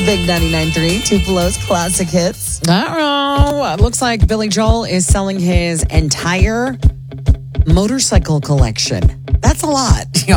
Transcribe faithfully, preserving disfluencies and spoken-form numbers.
Big ninety-nine point three, Tupelo's classic hits. Uh-oh. Looks like Billy Joel is selling his entire motorcycle collection. That's a lot.